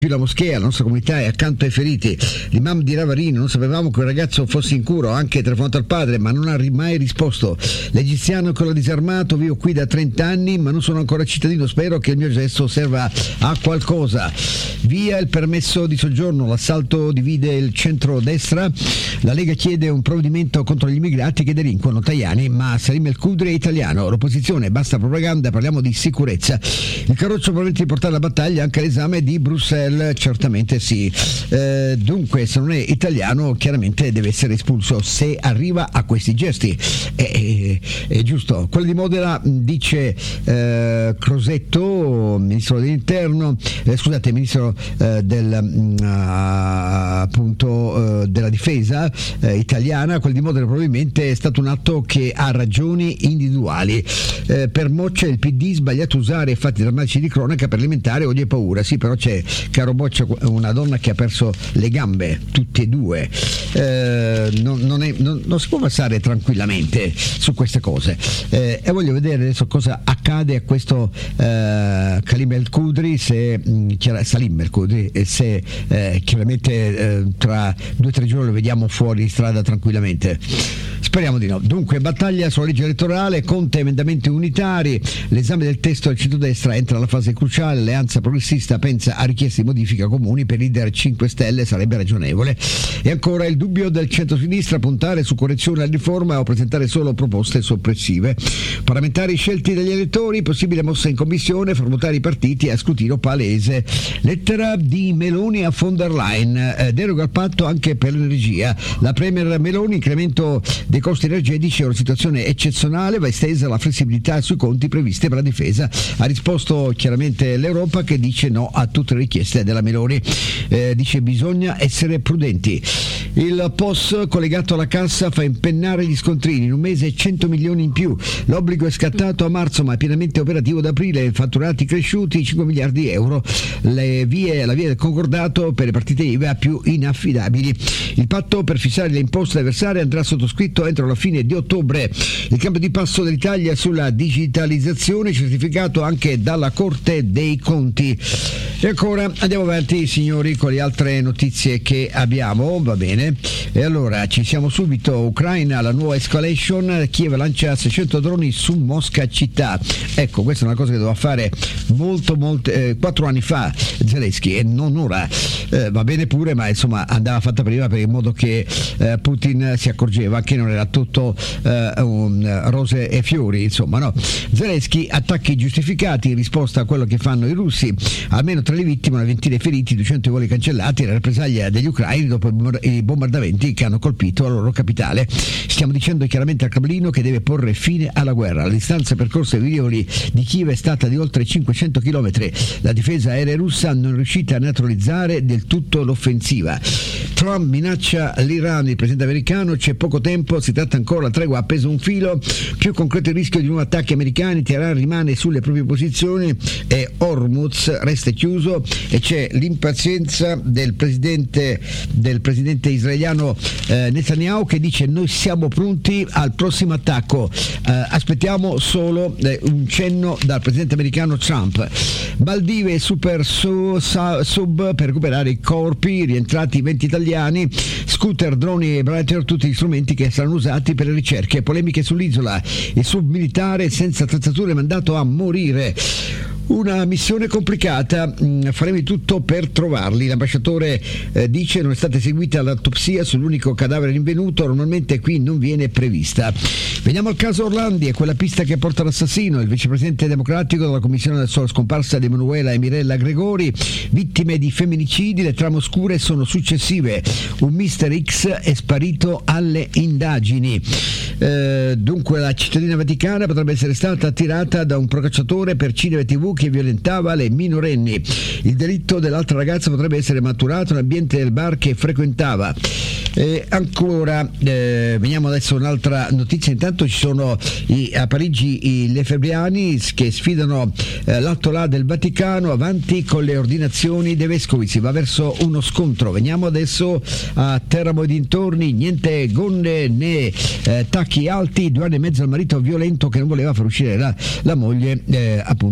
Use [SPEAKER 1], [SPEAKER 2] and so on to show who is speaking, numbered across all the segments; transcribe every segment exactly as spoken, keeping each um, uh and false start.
[SPEAKER 1] più la moschea, la nostra comunità è accanto ai feriti. L'imam di Ravarino: non sapevamo che un ragazzo fosse in cura, ho anche telefonato al padre ma non ha mai risposto. L'egiziano con la disarmato: vivo qui da trenta anni ma non sono ancora cittadino, spero che il mio gesto serva a qualcosa. Via il permesso di soggiorno, l'assalto divide il centro-destra, la Lega chiede un provvedimento contro gli immigrati che delinquono. Tajani: ma Salim El Khudri è italiano. L'opposizione: basta propaganda, parliamo di sicurezza. Il Carroccio promette di portare la battaglia anche all'esame di Bruxelles. Certamente sì. Eh, dunque, se non è italiano chiaramente deve essere espulso se arriva a questi gesti. È, è, è giusto. Quello di Modena, dice eh, Crosetto, ministro dell'interno, eh, scusate, ministro eh, del, uh, appunto, uh, della difesa eh, italiana. Quello di Modena probabilmente è stato un atto che ha ragioni individuali. Eh, per Moccia il P D sbagliato usare fatti drammatici di cronaca per alimentare odio e paura. Sì, però c'è, caro Boccia, una donna che ha perso le gambe, tutte e due. Eh, non, non, è, non, non si può passare tranquillamente su queste cose. Eh, e voglio vedere adesso cosa accade a questo eh, Salim El Khudri, se mh, Salim El Khudri, se eh, chiaramente eh, tra due o tre giorni lo vediamo fuori strada tranquillamente. Speriamo di no. Dunque, battaglia sulla legge elettorale, Conte emendamenti unitari, l'esame del testo del centrodestra entra alla fase cruciale, l'Alleanza Progressista pensa a richieste di modifica comuni, per leader cinque Stelle sarebbe ragionevole. E ancora il dubbio del centro-sinistra, puntare su correzione alla riforma o presentare solo proposte soppressive. Parlamentari scelti dagli elettori, possibile mossa in commissione, far votare i partiti a scrutinio palese. Lettera di Meloni a von der Leyen, eh, deroga al patto anche per l'energia. La premier Meloni: incremento dei costi energetici è una situazione eccezionale, va estesa la flessibilità sui conti previste per la difesa. Ha risposto chiaramente l'Europa che dice no a tutte le richieste della Meloni. Eh, dice bisogna essere prudenti. Il P O S collegato alla cassa fa impennare gli scontrini, in un mese cento milioni in più. L'obbligo è scattato a marzo ma è pienamente operativo ad aprile, fatturati cresciuti cinque miliardi di euro. Le vie, la via del concordato per le partite I V A più inaffidabili. Il patto per fissare le imposte da versare andrà sottoscritto entro la fine di ottobre. Il cambio di passo dell'Italia sulla digitalizzazione certificato anche dalla Corte dei Conti. E ancora andiamo avanti, signori, con le altre notizie che abbiamo. Va bene, e allora ci siamo subito. Ucraina, la nuova escalation, Kiev lancia seicento droni su Mosca città. Ecco, questa è una cosa che doveva fare molto molto eh, quattro anni fa Zelensky e non ora. Eh, va bene pure, ma insomma andava fatta prima, per il modo che eh, Putin si accorgeva che non era tutto eh, un, rose e fiori, insomma, no. Zelensky: attacchi giustificati in risposta a quello che fanno i russi, almeno tra le vittime, una ventina di feriti, duecento voli cancellati, la rappresaglia degli ucraini dopo i bombardamenti che hanno colpito la loro capitale. Stiamo dicendo chiaramente al Cremlino che deve porre fine alla guerra. La distanza percorsa ai rivoli di Kiev è stata di oltre cinquecento chilometri. La difesa aerea russa non è riuscita a neutralizzare del tutto l'offensiva. Trump minaccia l'Iran, il presidente americano: c'è poco tempo, si tratta ancora, la tregua ha appeso un filo, più concreto il rischio di nuovi attacchi americani, Teheran rimane sulle proprie posizioni e Hormuz resta chiuso, e c'è l'impazienza del presidente del presidente israeliano eh, Netanyahu, che dice: noi siamo pronti al prossimo attacco, eh, aspettiamo solo eh, un cenno dal presidente americano Trump. Maldive, super su, sa, sub per recuperare i corpi, rientrati venti italiani, scooter, droni e Brighter, tutti gli strumenti che saranno usati per le ricerche. Polemiche sull'isola, il sub militare senza attrezzature mandato a morire. Una missione complicata, faremo di tutto per trovarli. L'ambasciatore eh, dice: non è stata eseguita l'autopsia sull'unico cadavere rinvenuto, normalmente qui non viene prevista. Veniamo al caso Orlandi, è quella pista che porta l'assassino. Il vicepresidente democratico della commissione sulla scomparsa di Emanuela e Mirella Gregori, vittime di femminicidi, le trame oscure sono successive. Un mister X è sparito alle indagini. Eh, dunque la cittadina vaticana potrebbe essere stata attirata da un procacciatore per cinema e tivù che violentava le minorenni. Il delitto dell'altra ragazza potrebbe essere maturato nell'ambiente del bar che frequentava. E ancora eh, veniamo adesso a un'altra notizia. Intanto ci sono i, a Parigi i lefebvriani che sfidano eh, l'Alto là del Vaticano, avanti con le ordinazioni dei vescovi, si va verso uno scontro. Veniamo adesso a Teramo e dintorni, niente gonne né eh, tacchi alti, due anni e mezzo al marito violento che non voleva far uscire la, la moglie eh, appunto con la gonna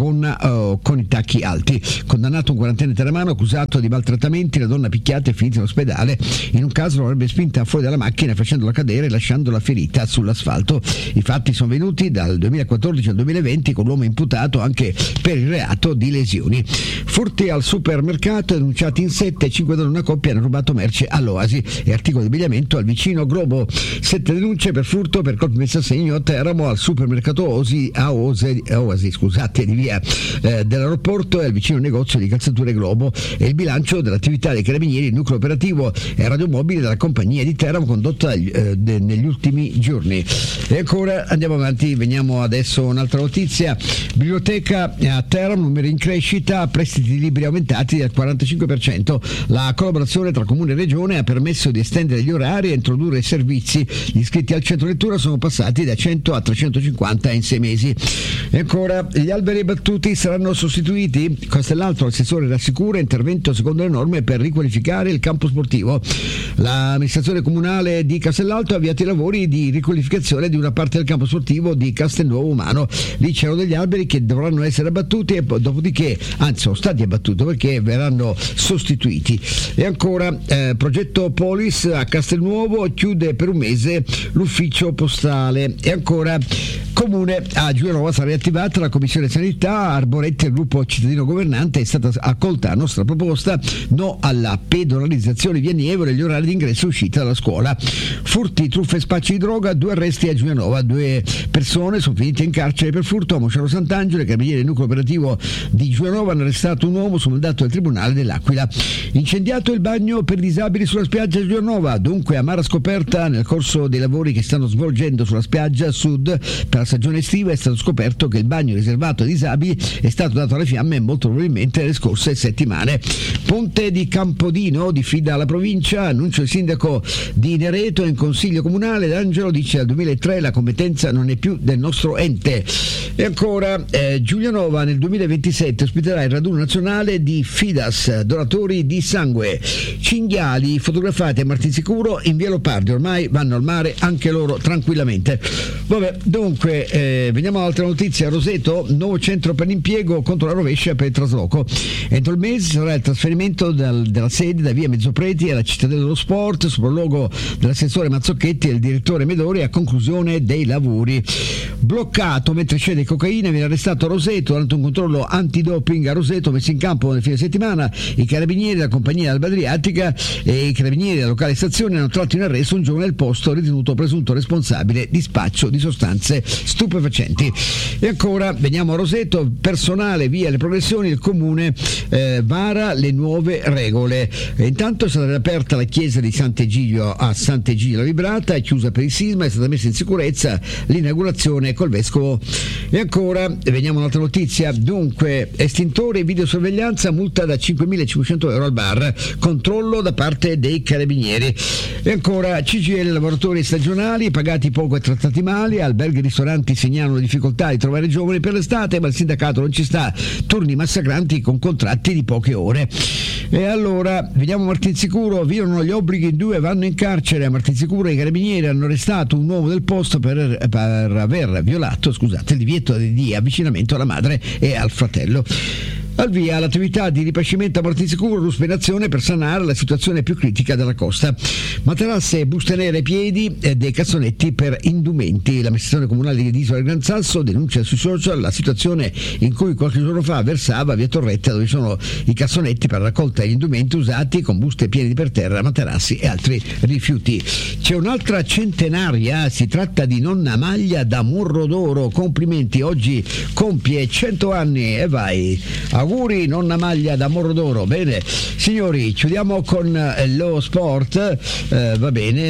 [SPEAKER 1] donna uh, con i tacchi alti. Condannato un quarantenne teramano accusato di maltrattamenti, la donna picchiata è finita in ospedale. In un caso l'avrebbe spinta fuori dalla macchina facendola cadere e lasciandola ferita sull'asfalto. I fatti sono venuti dal duemilaquattordici al duemilaventi, con l'uomo imputato anche per il reato di lesioni. Furti al supermercato, denunciati in sette, cinque donne e una coppia hanno rubato merce all'Oasi e articoli di abbigliamento al vicino Globo. Sette denunce per furto per colpi messi a segno a Teramo al supermercato Osi, a Osi, Oasi scusate, di via eh, dell'aeroporto e al vicino negozio di calzature Globo, e il bilancio dell'attività dei carabinieri, il nucleo operativo e radiomobile della compagnia di Teramo condotta eh, de, negli ultimi giorni. E ancora andiamo avanti, veniamo adesso a un'altra notizia. Biblioteca a Teramo, numeri in crescita, prestiti di libri aumentati del quarantacinque per cento. La collaborazione tra Comune e Regione ha permesso di estendere gli orari e introdurre servizi. Gli iscritti al centro lettura sono passati da cento a trecentocinquanta in sei mesi. E ancora, gli alberi abbattuti saranno sostituiti. Castellalto, l'assessore rassicura, intervento secondo le norme per riqualificare il campo sportivo. L'amministrazione comunale di Castellalto ha avviato i lavori di riqualificazione di una parte del campo sportivo di Castelnuovo Umano. Lì c'erano degli alberi che dovranno essere abbattuti e dopodiché, anzi sono stati abbattuti perché verranno sostituiti. E ancora, eh, progetto Polis a Castelnuovo chiude per un mese l'ufficio postale. E ancora, Comune a Giulianova sarà riattivata la commissione sanità. Arboretti, il gruppo cittadino governante, è stata accolta la nostra proposta, no alla pedonalizzazione via Nievole e gli orari di ingresso e uscita dalla scuola. Furti, truffe e spacci di droga, due arresti a Giulianova, due persone sono finite in carcere per furto a Mocero Sant'Angelo. I carabinieri del nucleo operativo di Giulianova hanno arrestato un uomo sul mandato del tribunale dell'Aquila. Incendiato il bagno per disabili sulla spiaggia di Giulianova, dunque amara scoperta nel corso dei lavori che stanno svolgendo sulla spiaggia sud per la stagione estiva. È stato scoperto che il bagno riservato ai disabili è stato dato alle fiamme molto probabilmente nelle scorse settimane. Ponte di Campodino diffida la provincia, annuncio il sindaco di Nereto in consiglio comunale. D'Angelo dice: dal duemilatré la competenza non è più del nostro ente. E ancora, eh, Giulianova nel duemilaventisette ospiterà il raduno nazionale di Fidas, donatori di sangue. Cinghiali fotografati a Martinsicuro in via Leopardi, ormai vanno al mare anche loro tranquillamente. Vabbè, dunque eh, veniamo all'altra notizia. Roseto, nuovo centro per l'impiego contro la rovescia per il trasloco. Entro il mese sarà il trasferimento dal, della sede da via Mezzopreti alla Cittadella dello Sport, sopralluogo dell'assessore Mazzocchetti e del direttore Medori a conclusione dei lavori. Bloccato mentre scende cocaina, viene arrestato a Roseto durante un controllo antidoping a Roseto messo in campo nel fine settimana. I carabinieri della compagnia Alba Adriatica e i carabinieri della locale stazione hanno tratto in arresto un giovane del posto ritenuto presunto responsabile di spaccio di sostanze stupefacenti. E ancora veniamo a Roseto, personale via le progressioni, il comune eh, vara le nuove regole. E intanto è stata riaperta la chiesa di Sant'Egidio a Sant'Egidio la Vibrata, è chiusa per il sisma, è stata messa in sicurezza l'inaugurazione col vescovo. E ancora veniamo a un'altra notizia. Dunque, estintore e videosorveglianza, multa da cinquemilacinquecento euro al bar, controllo da parte dei carabinieri. E ancora, C G I L, lavoratori stagionali pagati poco e trattati male, alberghi e ristoranti segnalano difficoltà di trovare giovani per l'estate, ma il sindacato non ci sta, turni massacranti con contratti di poche ore. E allora vediamo Martinsicuro, violano gli obblighi in due, vanno in carcere. A Martinsicuro i carabinieri hanno arrestato un uomo del posto per, per aver violato scusate, il divieto di avvicinamento alla madre e al fratello. Al via l'attività di ripascimento a Martinsicuro, ruspa in azione per sanare la situazione più critica della costa. Materasse, buste nere ai piedi e dei cassonetti per indumenti. L'amministrazione comunale di Isola del Gran Sasso denuncia sui social la situazione in cui qualche giorno fa versava via Torretta, dove sono i cassonetti per raccolta degli indumenti usati, con buste piene di per terra, materassi e altri rifiuti. C'è un'altra centenaria, si tratta di nonna Maglia da Morro d'Oro. Complimenti, oggi compie cento anni e vai. Auguri nonna Maglia da Morro d'Oro. Bene signori, chiudiamo con eh, lo sport, eh, va bene,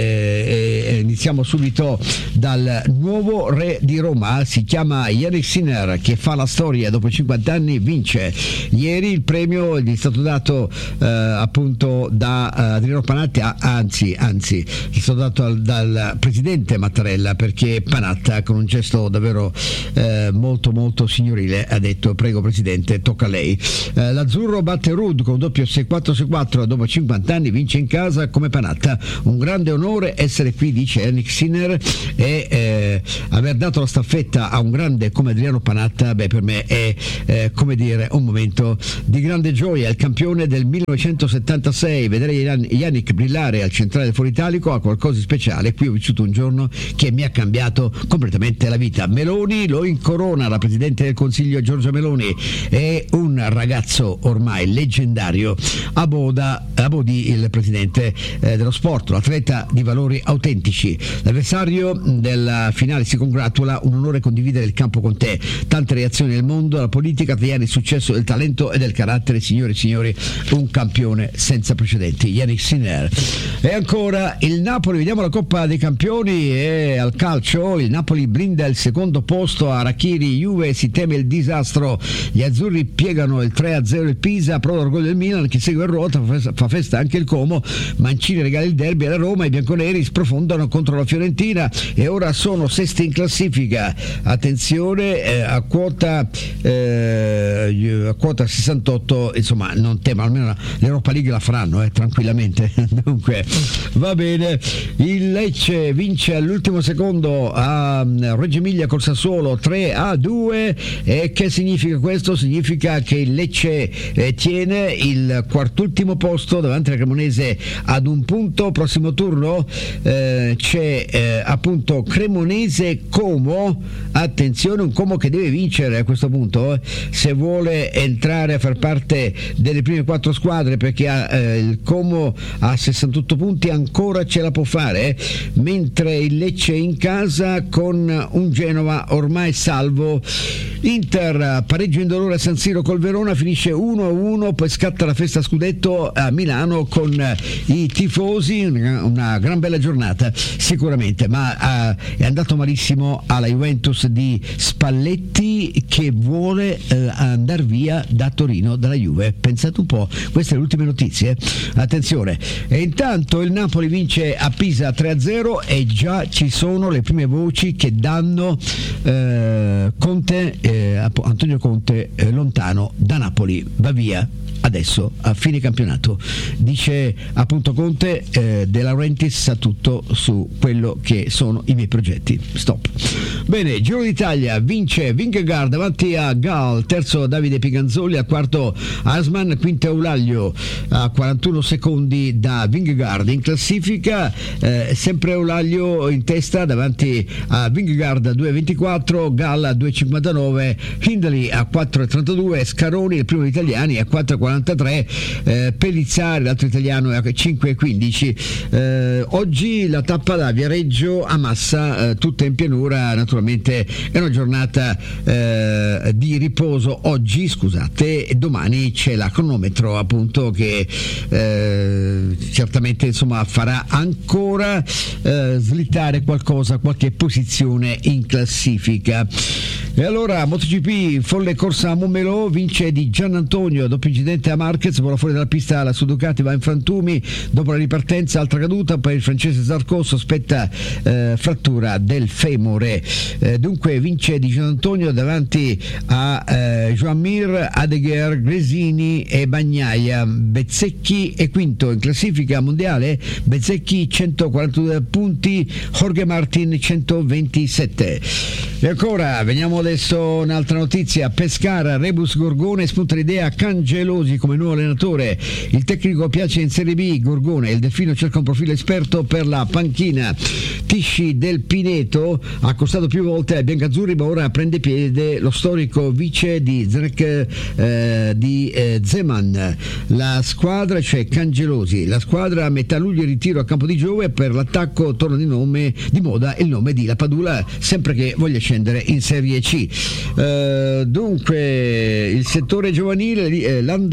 [SPEAKER 1] eh, eh, iniziamo subito dal nuovo re di Roma, si chiama Yannick Sinner, che fa la storia, dopo cinquanta anni vince. Ieri il premio gli è stato dato eh, appunto da uh, Adriano Panatta, anzi, anzi gli è stato dato al, dal presidente Mattarella, perché Panatta con un gesto davvero eh, molto molto signorile ha detto: prego presidente, tocca tocca a lei. Eh, l'Azzurro batte Rudd con un doppio sei quattro sei quattro, dopo cinquanta anni vince in casa come Panatta. Un grande onore essere qui, dice Yannick Sinner, e eh, aver dato la staffetta a un grande come Adriano Panatta, beh, per me è eh, come dire un momento di grande gioia. Il campione del millenovecentosettantasei, vedere Yannick brillare al centrale del Foro Italico ha qualcosa di speciale. Qui ho vissuto un giorno che mi ha cambiato completamente la vita. Meloni lo incorona, la Presidente del Consiglio Giorgia Meloni è un ragazzo ormai leggendario. A Boda, a Bodi il Presidente eh, dello sport, l'atleta di valori autentici. L'avversario della finale si congratula, un onore condividere il campo con te. Tante reazioni nel mondo, la politica italiana, il successo del talento e del carattere, signori e signori, un campione senza precedenti, Yannick Sinner. E ancora il Napoli, vediamo la Coppa dei Campioni e al calcio, il Napoli blinda il secondo posto a Rachiri, Juve si teme il disastro, gli azzurri piegano il tre a zero il Pisa, pro l'orgoglio del Milan che segue il Rota, fa festa anche il Como, Mancini regala il derby alla Roma, i bianconeri sprofondano contro la Fiorentina e ora sono sesti in classifica, attenzione eh, a quota eh, a quota sessantotto, insomma non temo, almeno l'Europa League la faranno eh, tranquillamente. Dunque va bene, il Lecce vince all'ultimo secondo a Reggio Emilia col Sassuolo tre a due. E che significa questo? Significa che il Lecce eh, tiene il quartultimo posto davanti alla Cremonese ad un punto. Prossimo turno eh, c'è eh, appunto Cremonese Como, attenzione, un Como che deve vincere a questo punto eh, se vuole entrare a far parte delle prime quattro squadre, perché ha, eh, il Como ha sessantotto punti, ancora ce la può fare eh, mentre il Lecce è in casa con un Genova ormai salvo. Inter pareggio indolore a San Siro col Verona, finisce uno a uno, poi scatta la festa scudetto a Milano con i tifosi, una gran bella giornata sicuramente, ma uh, è andato malissimo alla Juventus di Spalletti che vuole uh, andare via da Torino dalla Juve. Pensate un po', queste le ultime notizie, attenzione. E intanto il Napoli vince a Pisa tre a zero e già ci sono le prime voci che danno uh, Conte eh, Antonio Conte eh, lontano da Napoli, va via adesso a fine campionato, dice appunto Conte. eh, De Laurentiis sa tutto su quello che sono i miei progetti. Stop. Bene, Giro d'Italia, vince Vingegaard davanti a Gal, terzo Davide Piganzoli, al quarto Asman, quinto Eulaglio a quarantuno secondi da Vingegaard. In classifica eh, sempre Eulaglio in testa davanti a Vingegaard a due virgola ventiquattro, Gal a due virgola cinquantanove, Hindley a quattro virgola trentadue, Scaroni il primo degli italiani a quattro virgola quarantatré, eh, Pellizzari l'altro italiano a cinque virgola quindici. Eh, oggi la tappa da Viareggio a Massa, eh, tutta in pianura, naturalmente è una giornata eh, di riposo oggi, scusate, e domani c'è la cronometro appunto che eh, certamente insomma farà ancora eh, slittare qualcosa, qualche posizione in classifica. E allora MotoGP, folle corsa a Montmelò, vince di Gian Antonio, doppio incidente a Marquez, vola fuori dalla pista la sua Ducati, va in frantumi, dopo la ripartenza altra caduta, poi il francese Zarco sospetta eh, frattura del femore. Eh, dunque vince di Gian Antonio davanti a eh, Joan Mir, Adeguer, Gresini e Bagnaia. Bezzecchi è quinto in classifica mondiale, Bezzecchi centoquarantadue punti, Jorge Martin centoventisette. E ancora veniamo adesso un'altra notizia: Pescara, Rebus Gorgone, spunta l'idea Cangelosi come nuovo allenatore, il tecnico piace in Serie B, Gorgone, il Delfino cerca un profilo esperto per la panchina. Tisci del Pineto ha accostato più volte ai biancazzurri, ma ora prende piede lo storico vice di Zrek eh, di eh, Zeman. La squadra, cioè Cangelosi, la squadra a metà luglio in ritiro a Campo di Giove, per l'attacco torna di nome di moda il nome di La Padula, sempre che voglia scendere in Serie C. Uh, dunque il settore giovanile, eh, Land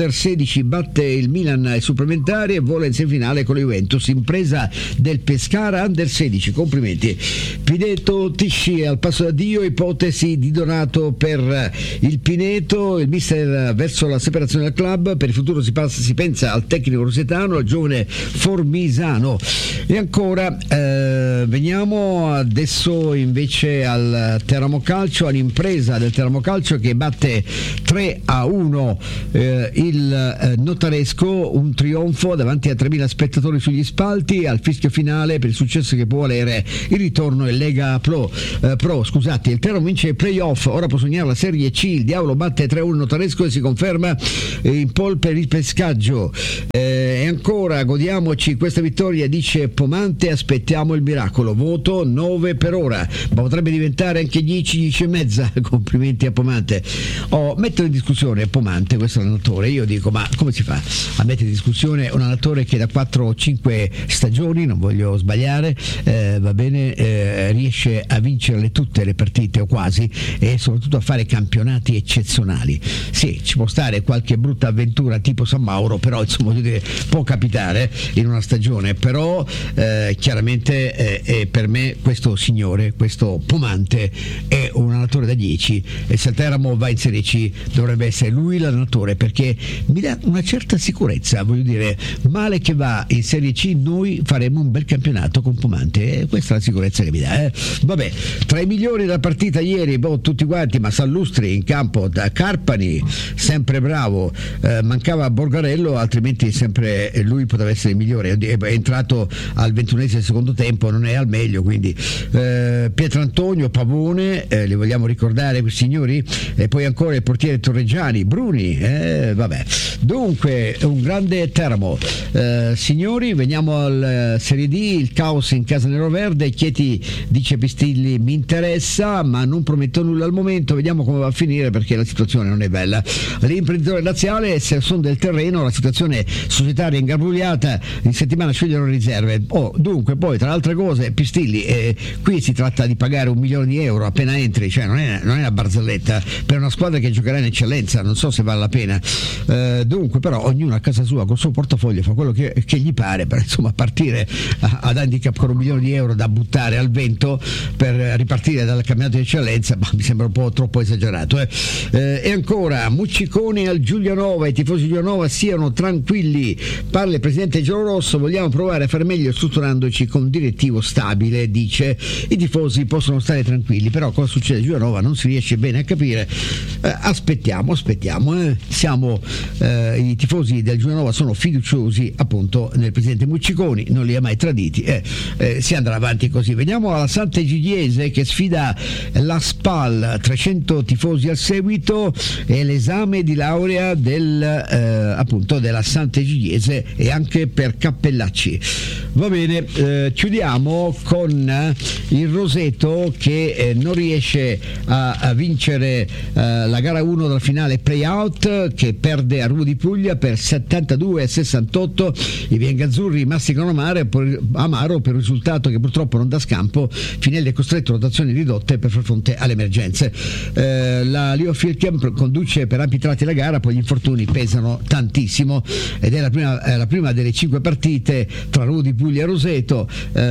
[SPEAKER 1] Under sedici batte il Milan ai supplementari e vola in semifinale con la Juventus, impresa del Pescara Under sedici, complimenti. Pineto Tisci al passo d'addio, ipotesi di Donato per il Pineto, il mister verso la separazione del club, per il futuro si, passa, si pensa al tecnico rosetano, al giovane Formisano. E ancora eh, veniamo adesso invece al Teramo Calcio, all'impresa del Teramo Calcio che batte tre a uno eh, il eh, Notaresco, un trionfo davanti a tremila spettatori sugli spalti, al fischio finale per il successo che può valere il ritorno in Lega Pro, eh, Pro scusate. Il Teramo vince i playoff, ora può sognare la Serie C, il Diavolo batte tre a uno il Notaresco e si conferma in pole per il pescaggio. Eh, e ancora godiamoci questa vittoria, dice Pomante, aspettiamo il miracolo, voto nove per ora, ma potrebbe diventare anche dieci, dieci e mezza, complimenti a Pomante. Oh, metto in discussione Pomante, questo allenatore, io dico ma come si fa a mettere in discussione un allenatore che da quattro o cinque stagioni, non voglio sbagliare, eh, va bene, eh, riesce a vincerle tutte le partite o quasi, e soprattutto a fare campionati eccezionali. Sì, ci può stare qualche brutta avventura tipo San Mauro, però insomma voglio dire, può capitare in una stagione, però eh, chiaramente eh, eh, per me questo signore, questo Pomante è un allenatore da dieci, e se il Teramo va in Serie C dovrebbe essere lui l'allenatore, perché mi dà una certa sicurezza, voglio dire, male che va in Serie C noi faremo un bel campionato con Pomante, e questa è la sicurezza che mi dà. Eh. Vabbè, tra i migliori della partita ieri, boh, tutti quanti, ma Sallustri in campo, da Carpani sempre bravo, eh, mancava Borgarello, altrimenti sempre lui poteva essere il migliore, è entrato al ventunesimo secondo tempo, non è al meglio, quindi eh, Pietrantonio, Pavone, eh, li vogliamo ricordare questi signori, e poi ancora il portiere Torreggiani, Bruni, eh, vabbè, dunque un grande Teramo. Eh, signori, veniamo al Serie D, il caos in casa neroverde, Chieti dice Pistilli mi interessa ma non prometto nulla al momento, vediamo come va a finire perché la situazione non è bella. L'imprenditore laziale, se al son del terreno, la situazione societaria ingarbugliata, in settimana sceglieranno riserve. Oh, dunque poi tra le altre cose Pistilli, eh, qui si tratta di pagare un milione di euro appena entri, cioè non è, non è una barzelletta per una squadra che giocherà in eccellenza, non so se vale la pena. Eh, dunque però ognuno a casa sua col suo portafoglio fa quello che, che gli pare, per insomma partire a, ad handicap con un milione di euro da buttare al vento per ripartire dal campionato di eccellenza, ma mi sembra un po' troppo esagerato. Eh. Eh, e ancora Muccicone al Giulianova, i tifosi di Giulianova siano tranquilli, parla il presidente giallorosso, vogliamo provare a fare meglio strutturandoci con un direttivo stabile, dice. I tifosi possono stare tranquilli, però cosa succede a Giulianova non si riesce bene a capire. Eh, aspettiamo, aspettiamo, eh. Siamo eh, i tifosi del Giulianova sono fiduciosi appunto nel presidente Mucciconi, non li ha mai traditi, eh, eh, si andrà avanti così. Veniamo alla Sant'Egidiese che sfida la Spal, trecento tifosi al seguito, e l'esame di laurea del eh, appunto della Sant'Egidiese e anche per Cappellacci. Va bene, eh, chiudiamo con il Roseto che eh, non riesce a, a vincere eh, la gara uno della finale play-out, che perde a Ruvo di Puglia per settantadue a sessantotto. I biancazzurri masticano amaro per, amaro per un risultato che purtroppo non dà scampo. Finelli è costretto a rotazioni ridotte per far fronte alle emergenze. Eh, la Leo Filchem conduce per ampi tratti la gara, poi gli infortuni pesano tantissimo ed è la prima, è la prima delle cinque partite tra Ruvo di Puglia e Roseto.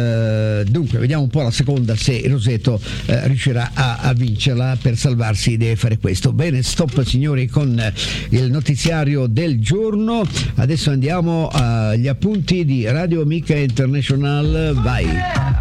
[SPEAKER 1] Eh, dunque vediamo un po' la seconda, se Roseto eh, riuscirà a, a vincerla. Per salvarsi deve fare questo. Bene, stop signori con il notiziario del giorno. Adesso andiamo agli appunti di Radio Amica International. Vai.